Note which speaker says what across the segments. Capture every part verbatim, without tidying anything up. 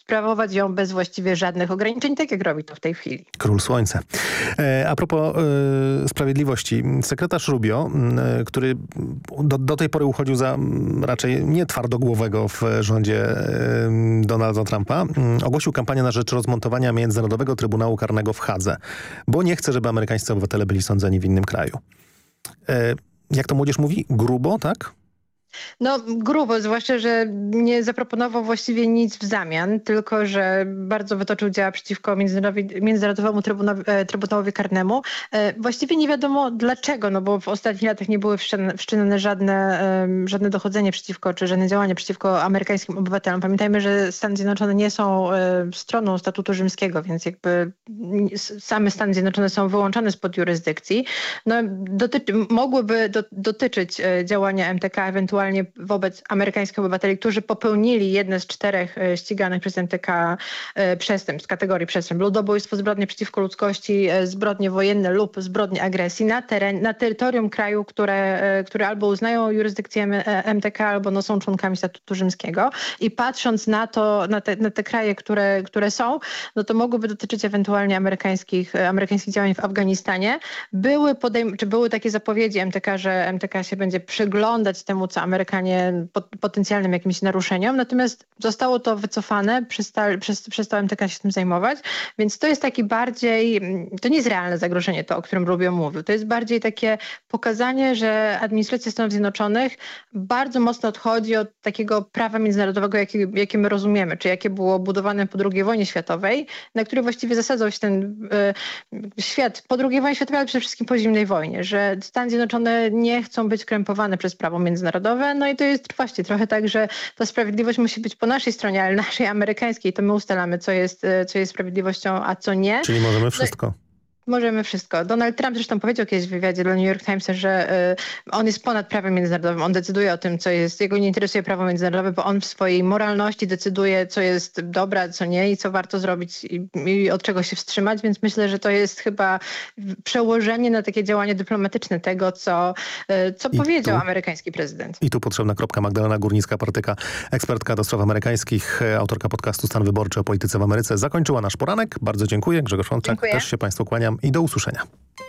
Speaker 1: sprawować ją bez właściwie żadnych ograniczeń, tak jak robi to w tej chwili.
Speaker 2: Król Słońce. E, a propos e, sprawiedliwości. Sekretarz Rubio, e, który do, do tej pory uchodził za m, raczej nie twardogłowego w rządzie e, Donalda Trumpa, m, ogłosił kampanię na rzecz rozmontowania Międzynarodowego Trybunału Karnego w Hadze, bo nie chce, żeby amerykańscy obywatele byli sądzeni w innym kraju. E, jak to młodzież mówi? Grubo, tak?
Speaker 1: No grubo, zwłaszcza, że nie zaproponował właściwie nic w zamian, tylko że bardzo wytoczył działa przeciwko Międzynarodowemu Trybunałowi, Trybunałowi Karnemu. Właściwie nie wiadomo dlaczego, no bo w ostatnich latach nie były wszczynane żadne, żadne dochodzenie przeciwko, czy żadne działania przeciwko amerykańskim obywatelom. Pamiętajmy, że Stany Zjednoczone nie są stroną statutu rzymskiego, więc jakby same Stany Zjednoczone są wyłączone spod jurysdykcji. No, dotyczy, mogłyby do, dotyczyć działania M T K ewentualnie wobec amerykańskich obywateli, którzy popełnili jedne z czterech ściganych przez M T K przestępstw z kategorii przestępstw: ludobójstwo, zbrodnie przeciwko ludzkości, zbrodnie wojenne lub zbrodnie agresji na, teren, na terytorium kraju, które, które albo uznają jurysdykcję M T K, albo no są członkami statutu rzymskiego. I patrząc na to, na te, na te kraje, które, które są, no to mogłyby dotyczyć ewentualnie amerykańskich, amerykańskich działań w Afganistanie. Były, podejm- czy były takie zapowiedzi M T K, że M T K się będzie przyglądać temu, co Amerykanie potencjalnym jakimś naruszeniom, natomiast zostało to wycofane, przestał, przestał M T K się tym zajmować, więc to jest taki bardziej, to nie jest realne zagrożenie to, o którym Rubio mówił, to jest bardziej takie pokazanie, że administracja Stanów Zjednoczonych bardzo mocno odchodzi od takiego prawa międzynarodowego, jakie, jakie my rozumiemy, czy jakie było budowane po drugiej wojnie światowej, na który właściwie zasadzał się ten y, świat po drugiej wojnie światowej, ale przede wszystkim po zimnej wojnie, że Stany Zjednoczone nie chcą być krępowane przez prawo międzynarodowe. No i to jest właśnie trochę tak, że ta sprawiedliwość musi być po naszej stronie, ale naszej amerykańskiej. To my ustalamy, co jest, co jest sprawiedliwością, a co nie.
Speaker 2: Czyli możemy wszystko.
Speaker 1: No, możemy wszystko. Donald Trump zresztą powiedział kiedyś w wywiadzie dla New York Timesa, że y, on jest ponad prawem międzynarodowym. On decyduje o tym, co jest. Jego nie interesuje prawo międzynarodowe, bo on w swojej moralności decyduje, co jest dobre, a co nie i co warto zrobić i, i od czego się wstrzymać. Więc myślę, że to jest chyba przełożenie na takie działanie dyplomatyczne tego, co, y, co powiedział tu, amerykański prezydent.
Speaker 2: I tu potrzebna kropka. Magdalena Górnicka-Partyka, ekspertka do spraw amerykańskich, autorka podcastu Stan Wyborczy o polityce w Ameryce, zakończyła nasz poranek. Bardzo dziękuję. Grzegorz Łączak.
Speaker 1: Dziękuję.
Speaker 2: Też się Państwu kłaniam i do usłyszenia.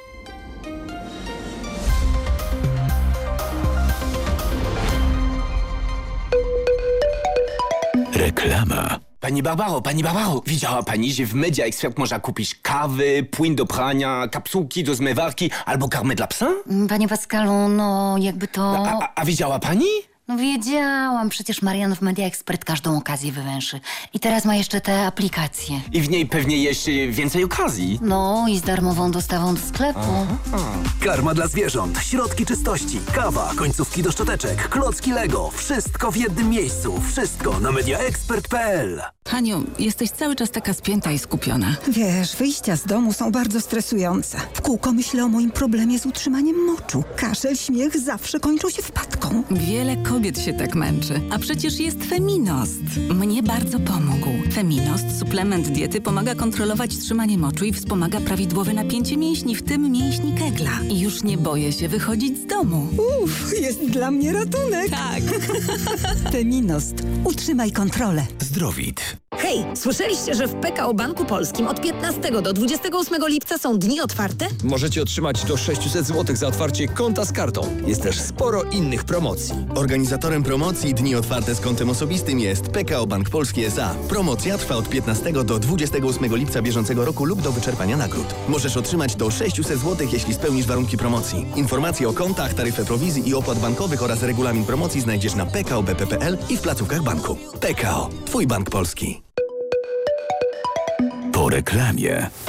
Speaker 3: Reklama. Pani Barbaro, pani Barbaro, widziała pani, że w Media Expert można kupić kawy, płyn do prania, kapsułki do zmywarki albo karmę dla psa?
Speaker 4: Panie Pascalu, no jakby to...
Speaker 3: A, a, a widziała pani?
Speaker 4: No wiedziałam, przecież Marian w Media Expert każdą okazję wywęszy. I teraz ma jeszcze te aplikacje.
Speaker 3: I w niej pewnie jeszcze więcej okazji.
Speaker 4: No i z darmową dostawą do sklepu.
Speaker 3: Aha.
Speaker 5: Karma dla zwierząt, środki czystości, kawa, końcówki do szczoteczek, klocki Lego. Wszystko w jednym miejscu. Wszystko na media expert kropka p l.
Speaker 6: Haniu, jesteś cały czas taka spięta i skupiona.
Speaker 7: Wiesz, wyjścia z domu są bardzo stresujące. W kółko myślę o moim problemie z utrzymaniem moczu. Kaszel, śmiech zawsze kończą się wpadką.
Speaker 6: Wiele kobiet się tak męczy. A przecież jest Feminost. Mnie bardzo pomógł. Feminost, suplement diety, pomaga kontrolować trzymanie moczu i wspomaga prawidłowe napięcie mięśni, w tym mięśni kegla. I już nie boję się wychodzić z domu.
Speaker 7: Uff, jest dla mnie ratunek.
Speaker 6: Tak.
Speaker 7: Feminost. Utrzymaj kontrolę.
Speaker 5: Zdrowit.
Speaker 8: Hej, słyszeliście, że w P K O Banku Polskim od piętnastego do dwudziestego ósmego lipca są dni otwarte?
Speaker 9: Możecie otrzymać do sześćset złotych za otwarcie konta z kartą. Jest też sporo innych promocji.
Speaker 10: Organizatorem promocji Dni Otwarte z kontem osobistym jest P K O Bank Polski S A. Promocja trwa od piętnastego do dwudziestego ósmego lipca bieżącego roku lub do wyczerpania nagród. Możesz otrzymać do sześćset złotych, jeśli spełnisz warunki promocji. Informacje o kontach, taryfę prowizji i opłat bankowych oraz regulamin promocji znajdziesz na p k o b p kropka p l i w placówkach banku. P K O. Twój bank polski.
Speaker 3: Po reklamie.